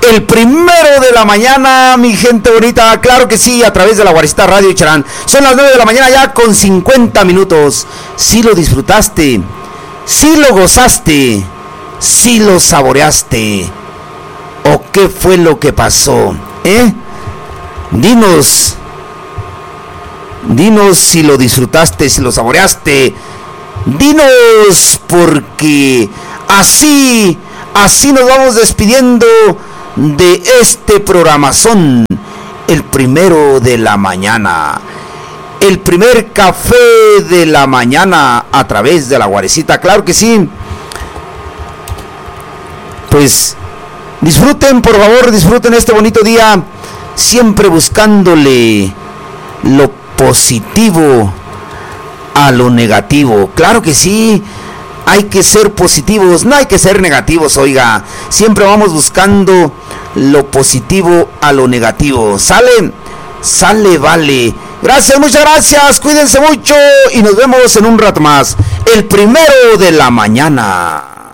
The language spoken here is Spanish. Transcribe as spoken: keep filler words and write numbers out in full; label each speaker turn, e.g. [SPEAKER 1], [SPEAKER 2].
[SPEAKER 1] El primero de la mañana, mi gente bonita, claro que sí, a través de la Guaricita Radio Icharán. Son las nueve de la mañana ya con cincuenta minutos. Sí lo disfrutaste, sí lo gozaste, sí lo saboreaste. ¿O qué fue lo que pasó? ¿Eh? Dinos, dinos si lo disfrutaste, si lo saboreaste. Dinos, porque así, así nos vamos despidiendo de este programazón, el primero de la mañana, el primer café de la mañana a través de la Guaricita, claro que sí. Pues disfruten, por favor, disfruten este bonito día, siempre buscándole lo positivo a lo negativo, claro que sí. Hay que ser positivos, no hay que ser negativos, oiga. Siempre vamos buscando lo positivo a lo negativo. ¿Sale? Sale, vale. Gracias, muchas gracias. Cuídense mucho y nos vemos en un rato más. El primero de la mañana.